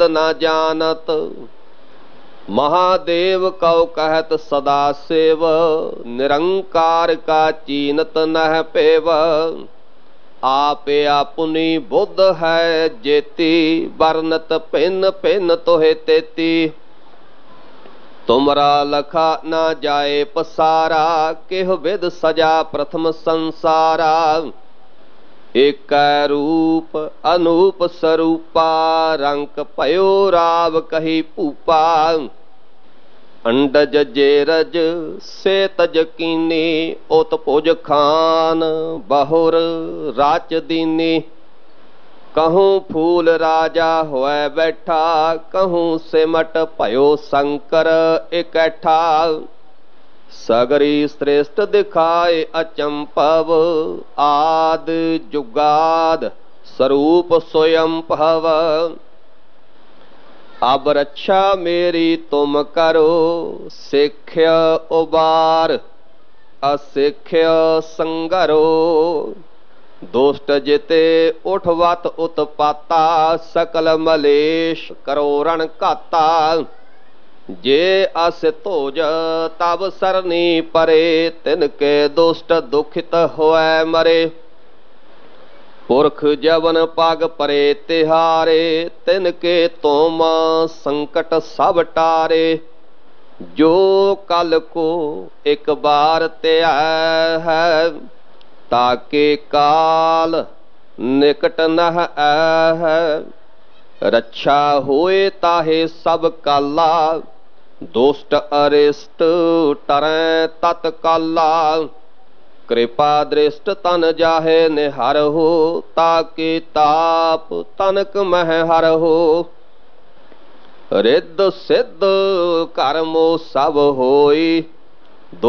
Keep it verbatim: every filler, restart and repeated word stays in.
न जानत। महादेव कौ कहत सदा सेव, निरंकार का चीनत नह पेव। आपे आपुनी बुद्ध है जेती, बरनत भिन्न भिन्न तोहे तेती। तुमरा लखा ना जाए पसारा, केह विद सजा प्रथम संसारा। एक रूप अनूप स्वरूपा, रंक पयो राव कही पूपा। अंडज जेरज से तज कीनी, ओत भुज खान बहुर राच दीनी। कहूँ फूल राजा होए बैठा, कहूँ सिमट भयो शंकर इकट्ठा। सगरी श्रेष्ठ दिखाए अचंपव, आद जुगाद स्वरूप स्वयं भव। अब रक्षा मेरी तुम करो, सिख्य उबार असिख्य संगरो। दुष्ट जिते उठवत उत्पाता, सकल मलेश करो रण काता। जे अस तोज तब सरनी परे, तिनके दुष्ट दुखित होए मरे। पुरख जवन पग परे तिहारे, तिनके तुम संकट सब टारे। जो कल को एक बार त्याह है, ताके काल निकट नह आह। रक्षा होए ताहे सब काला, दुष्ट अरिष्ट टरै तत्काला। कृपा दृष्ट तन जाहे निहर हो, ताके ताप तनक मह हर हो। रिद्ध सिद्ध कर्मो सब होई,